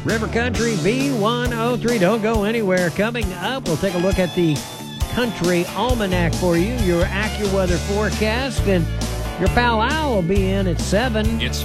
River Country B103. Don't go anywhere. Coming up, we'll take a look at the Country Almanac for you, your AccuWeather forecast, and your pal Al will be in at 7. It's